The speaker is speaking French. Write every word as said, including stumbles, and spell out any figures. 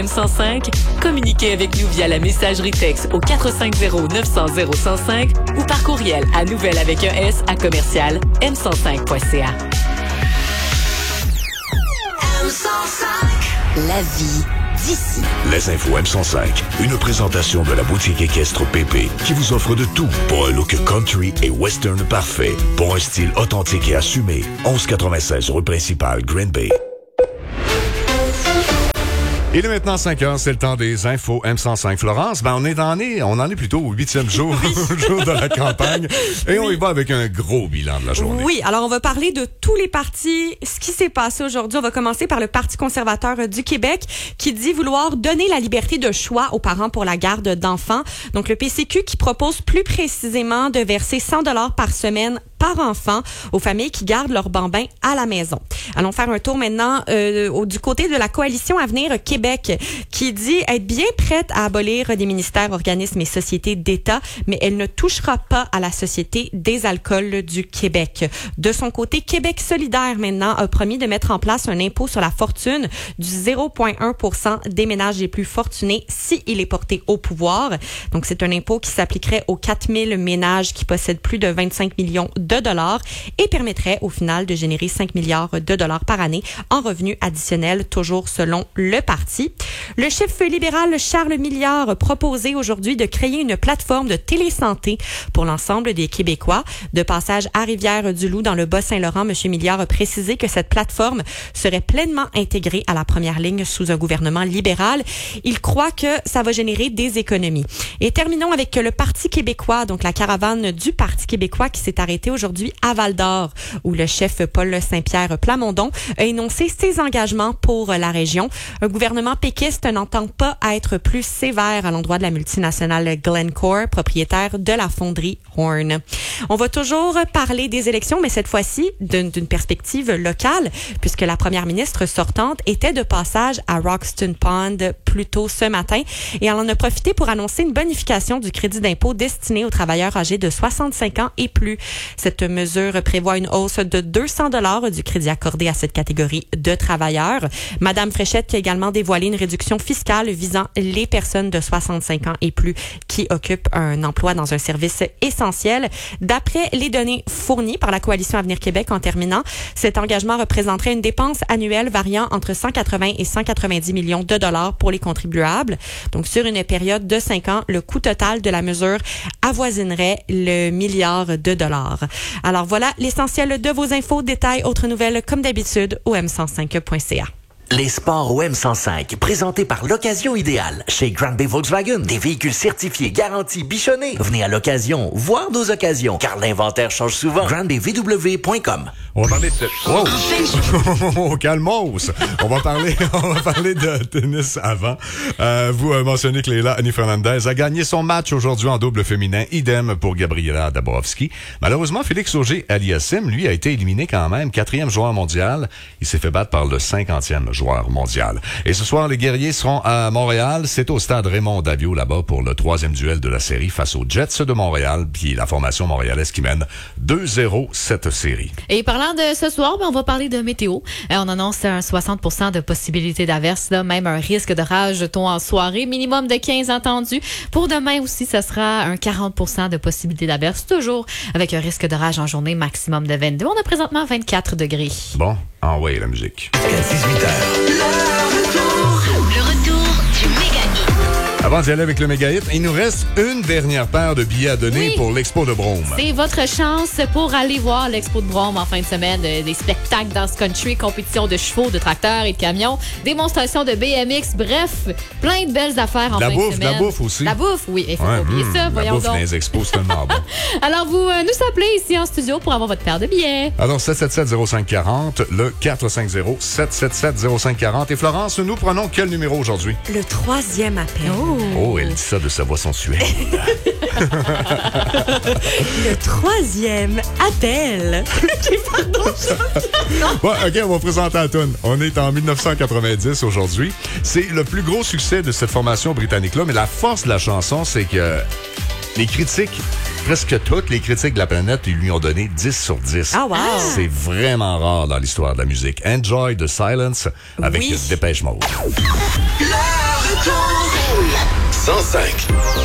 M cent cinq, communiquez avec nous via la messagerie texte au quatre cinq zéro neuf zéro zéro zéro cent cinq ou par courriel à nouvelle avec un S à commercial m cent cinq point c a. M cent cinq. La vie d'ici. Les infos M cent cinq, une présentation de la boutique équestre Pépé qui vous offre de tout pour un look country et western parfait, pour un style authentique et assumé. onze quatre-vingt-seize rue principale, Green Bay. Il est maintenant cinq heures, c'est le temps des infos M cent cinq. Florence, ben on est en est, on en est plutôt au huitième jour, jour de la campagne, et on y va avec un gros bilan de la journée. Oui, alors on va parler de tous les partis, ce qui s'est passé aujourd'hui. On va commencer par le Parti conservateur du Québec qui dit vouloir donner la liberté de choix aux parents pour la garde d'enfants. Donc le P C Q qui propose plus précisément de verser cent dollars par semaine par enfant aux familles qui gardent leurs bambins à la maison. Allons faire un tour maintenant euh, au, du côté de la coalition Avenir Québec qui dit être bien prête à abolir des ministères, organismes et sociétés d'État, mais elle ne touchera pas à la Société des alcools du Québec. De son côté, Québec solidaire maintenant a promis de mettre en place un impôt sur la fortune du zéro virgule un pour cent des ménages les plus fortunés s'il est porté au pouvoir. Donc c'est un impôt qui s'appliquerait aux quatre mille ménages qui possèdent plus de vingt-cinq millions de dollars et permettrait au final de générer cinq milliards de dollars par année en revenus additionnels, toujours selon le parti. Le chef libéral Charles Milliard a proposé aujourd'hui de créer une plateforme de télésanté pour l'ensemble des Québécois. De passage à Rivière-du-Loup dans le Bas-Saint-Laurent, M. Milliard a précisé que cette plateforme serait pleinement intégrée à la première ligne sous un gouvernement libéral. Il croit que ça va générer des économies. Et terminons avec le Parti québécois, donc la caravane du Parti québécois qui s'est arrêtée aujourd'hui à Val-d'Or, où le chef Paul Saint-Pierre Plamondon a énoncé ses engagements pour la région. Un gouvernement péquiste n'entend pas être plus sévère à l'endroit de la multinationale Glencore, propriétaire de la fonderie Horn. On va toujours parler des élections, mais cette fois-ci d'une, d'une perspective locale, puisque la première ministre sortante était de passage à Roxton Pond plus tôt ce matin et elle en a profité pour annoncer une bonification du crédit d'impôt destiné aux travailleurs âgés de soixante-cinq ans et plus. Cette mesure prévoit une hausse de deux cents dollars du crédit accordé à cette catégorie de travailleurs. Madame Fréchette qui a également dévoilé une réduction fiscale visant les personnes de soixante-cinq ans et plus qui occupent un emploi dans un service essentiel. D'après les données fournies par la Coalition Avenir Québec, en terminant, cet engagement représenterait une dépense annuelle variant entre cent quatre-vingts et cent quatre-vingt-dix millions de dollars pour les contribuables. Donc, sur une période de cinq ans, le coût total de la mesure avoisinerait le milliard de dollars. Alors voilà l'essentiel de vos infos. Détails, autres nouvelles, comme d'habitude, au m cent cinq point c a. Les sports au M cent cinq, présentés par l'Occasion Idéale. Chez Grand Bay Volkswagen, des véhicules certifiés, garantis, bichonnés. Venez à l'occasion, voir nos occasions, car l'inventaire change souvent. grand bay v w point com. On va parler de... Wow! Calmos! On va parler, on va parler de tennis avant. Euh, vous euh, mentionnez que Leila Annie Fernandez a gagné son match aujourd'hui en double féminin. Idem pour Gabriela Dabrowski. Malheureusement, Félix Auger-Aliassime, lui, a été éliminé quand même. Quatrième joueur mondial. Il s'est fait battre par le cinquantième joueur mondial. Et ce soir, les guerriers seront à Montréal. C'est au stade Raymond Davio, là-bas, pour le troisième duel de la série face aux Jets de Montréal. Puis la formation montréalaise qui mène deux zéro cette série. Et parlant de ce soir, ben, on va parler de météo. Euh, on annonce un soixante pour cent de possibilité d'averse, là, même un risque de rage tôt en soirée, minimum de quinze attendus. Pour demain aussi, ce sera un quarante pour cent de possibilité d'averse, toujours avec un risque de rage en journée, maximum de vingt-deux. On a présentement vingt-quatre degrés. Bon, envoyez la musique. Jusqu'à dix-huit heures. Le retour, le retour du méga hit. Avant d'y aller avec le méga hit, il nous reste une dernière paire de billets à donner Oui. pour l'Expo de Brome. C'est votre chance pour aller voir l'Expo de Brome en fin de semaine. Euh, des spectacles dance country, compétition de chevaux, de tracteurs et de camions, démonstration de B M X, bref, plein de belles affaires en La fin bouffe, de semaine. la bouffe aussi. La bouffe, oui, il faut Ouais, pas oublier hum, ça, la voyons bouffe dans donc. les expos, c'est tellement bon. Alors, vous euh, nous appelez ici en studio pour avoir votre paire de billets. Alors, sept sept sept zéro cinq quatre zéro, le quatre cinq zéro sept sept sept zéro cinq quatre zéro. Et Florence, nous prenons quel numéro aujourd'hui? Le troisième appel. Oh. Oh, elle dit ça de sa voix sensuelle. Le troisième appel. Bon, OK, on va présenter la toune. On est en dix-neuf cent quatre-vingt-dix aujourd'hui. C'est le plus gros succès de cette formation britannique-là, mais la force de la chanson, c'est que les critiques, presque toutes les critiques de la planète, ils lui ont donné dix sur dix. Ah, wow! C'est vraiment rare dans l'histoire de la musique. Enjoy the Silence avec Oui. Dépêche Mode. Le cent cinq.